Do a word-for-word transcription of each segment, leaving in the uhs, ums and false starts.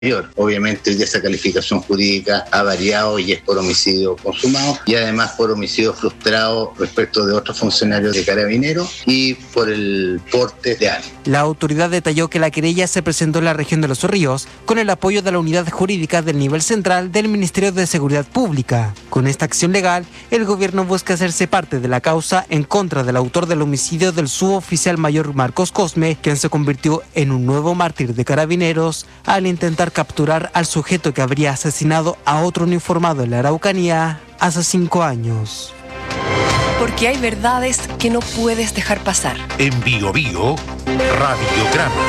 Obviamente ya esa calificación jurídica ha variado y es por homicidio consumado y además por homicidio frustrado respecto de otros funcionarios de Carabineros y por el porte de armas. La autoridad detalló que la querella se presentó en la región de Los Ríos con el apoyo de la unidad jurídica del nivel central del Ministerio de Seguridad Pública. Con esta acción legal, el gobierno busca hacerse parte de la causa en contra del autor del homicidio del suboficial mayor Marcos Cosme, quien se convirtió en un nuevo mártir de Carabineros al intentar capturar al sujeto que habría asesinado a otro uniformado en la Araucanía hace cinco años. Porque hay verdades que no puedes dejar pasar. En Bio Bio, Radiograma.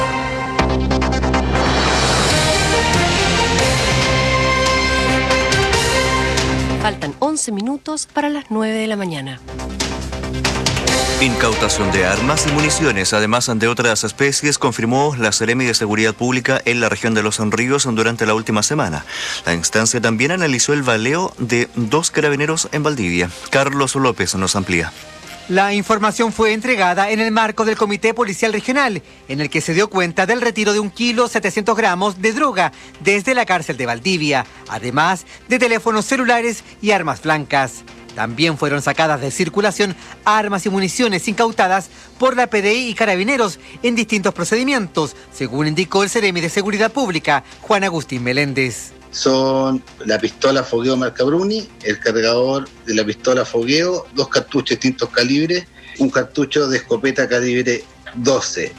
Faltan once minutos para las nueve de la mañana. Incautación de armas y municiones, además de otras especies, confirmó la Seremi de Seguridad Pública en la región de Los Ríos durante la última semana. La instancia también analizó el baleo de dos carabineros en Valdivia. Carlos López nos amplía. La información fue entregada en el marco del Comité Policial Regional, en el que se dio cuenta del retiro de un kilo setecientos gramos de droga desde la cárcel de Valdivia, además de teléfonos celulares y armas blancas. También fueron sacadas de circulación armas y municiones incautadas por la P D I y Carabineros en distintos procedimientos, según indicó el Seremi de Seguridad Pública, Juan Agustín Meléndez. Son la pistola fogueo marca Bruni, el cargador de la pistola fogueo, dos cartuchos de distintos calibres, un cartucho de escopeta calibre doce.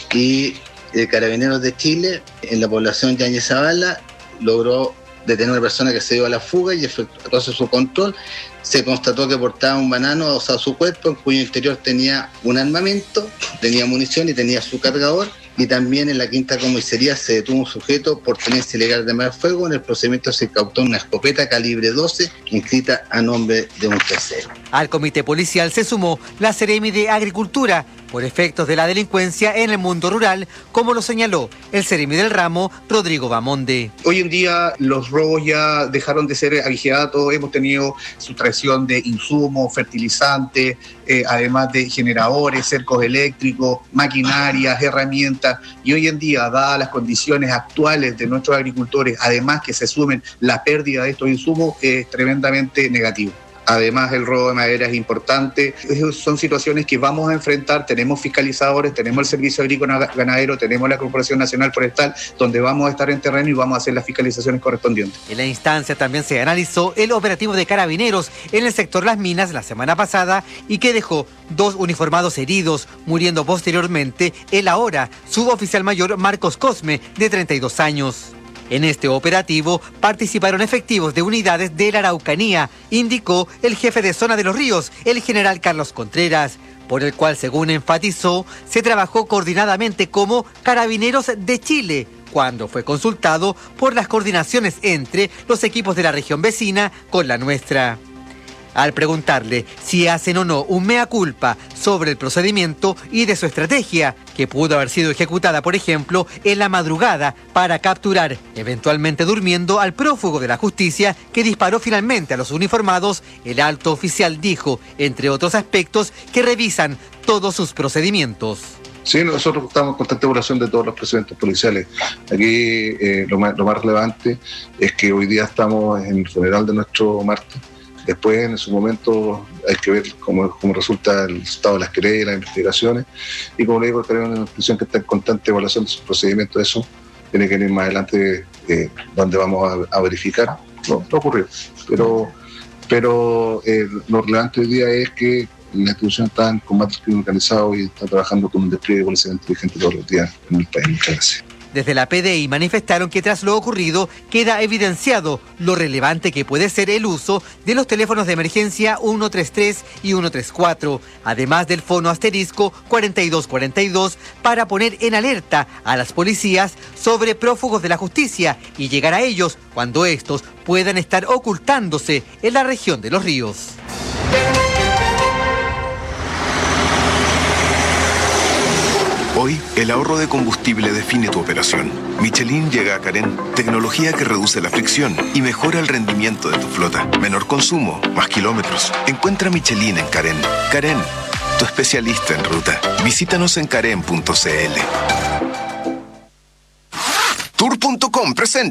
Y el Carabineros de Chile, en la población Yáñez Zavala, logró detener a una persona que se dio a la fuga y efectuó su control. Se constató que portaba un banano adosado a su cuerpo, en cuyo interior tenía un armamento, tenía munición y tenía su cargador. Y también en la quinta comisaría se detuvo un sujeto por tenencia ilegal de arma de fuego. En el procedimiento se incautó una escopeta calibre doce inscrita a nombre de un tercero. Al comité policial se sumó la Seremi de Agricultura por efectos de la delincuencia en el mundo rural, como lo señaló el Seremi del ramo, Rodrigo Bamonde. Hoy en día los robos ya dejaron de ser abigeatos, hemos tenido sustracción de insumos, fertilizantes, eh, además de generadores, cercos eléctricos, maquinarias, herramientas, y hoy en día, dadas las condiciones actuales de nuestros agricultores, además que se sumen la pérdida de estos insumos, es tremendamente negativo. Además, el robo de madera es importante. Son situaciones que vamos a enfrentar. Tenemos fiscalizadores, tenemos el Servicio Agrícola Ganadero, tenemos la Corporación Nacional Forestal, donde vamos a estar en terreno y vamos a hacer las fiscalizaciones correspondientes. En la instancia también se analizó el operativo de Carabineros en el sector Las Minas la semana pasada y que dejó dos uniformados heridos, muriendo posteriormente el ahora suboficial mayor Marcos Cosme, de treinta y dos años. En este operativo participaron efectivos de unidades de la Araucanía, indicó el jefe de zona de Los Ríos, el general Carlos Contreras, por el cual, según enfatizó, se trabajó coordinadamente como Carabineros de Chile, cuando fue consultado por las coordinaciones entre los equipos de la región vecina con la nuestra. Al preguntarle si hacen o no un mea culpa sobre el procedimiento y de su estrategia, que pudo haber sido ejecutada, por ejemplo, en la madrugada para capturar, eventualmente durmiendo, al prófugo de la justicia que disparó finalmente a los uniformados, el alto oficial dijo, entre otros aspectos, que revisan todos sus procedimientos. Sí, nosotros estamos en constante evaluación de todos los procedimientos policiales. Aquí eh, lo, más, lo más relevante es que hoy día estamos en el funeral de nuestro mártir. Después, en su momento, hay que ver cómo, cómo resulta el estado de las querellas, las investigaciones. Y como le digo, tenemos una institución que está en constante evaluación de sus procedimientos. Eso tiene que ir más adelante, eh, donde vamos a, a verificar lo, lo ocurrido. Pero, pero eh, lo relevante hoy día es que la institución está en combate al crimen organizado y está trabajando con un despliegue policial inteligente todos los días en el país. Muchas gracias. Desde la P D I manifestaron que tras lo ocurrido queda evidenciado lo relevante que puede ser el uso de los teléfonos de emergencia ciento treinta y tres y ciento treinta y cuatro, además del fono asterisco cuarenta y dos cuarenta y dos para poner en alerta a las policías sobre prófugos de la justicia y llegar a ellos cuando estos puedan estar ocultándose en la región de Los Ríos. Hoy, el ahorro de combustible define tu operación. Michelin llega a Carén, tecnología que reduce la fricción y mejora el rendimiento de tu flota. Menor consumo, más kilómetros. Encuentra Michelin en Carén. Carén, tu especialista en ruta. Visítanos en carén punto c l. Tour punto com presenta